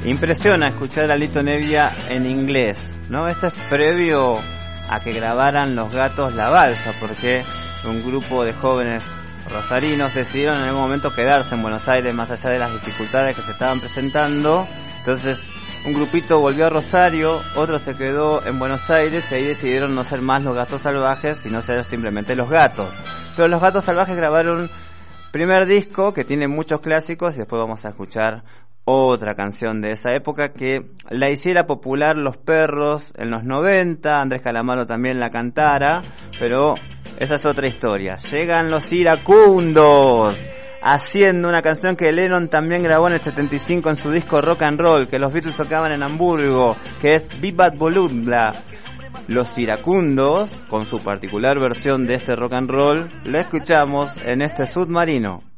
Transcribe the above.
Impresiona escuchar a Lito Nebbia en inglés, ¿no? Esto es previo a que grabaran Los Gatos La Balsa, porque un grupo de jóvenes rosarinos decidieron en algún momento quedarse en Buenos Aires más allá de las dificultades que se estaban presentando. Entonces un grupito volvió a Rosario, otro se quedó en Buenos Aires y ahí decidieron no ser más Los Gatos Salvajes, sino ser simplemente Los Gatos. Pero Los Gatos Salvajes grabaron primer disco que tiene muchos clásicos y después vamos a escuchar otra canción de esa época que la hiciera popular Los Perros en los 90, Andrés Calamaro también la cantara, pero esa es otra historia. Llegan los Iracundos haciendo una canción que Lennon también grabó en el 75 en su disco Rock and Roll, que los Beatles tocaban en Hamburgo, que es Vivat Volupla. Los Iracundos, con su particular versión de este rock and roll, lo escuchamos en este Submarino.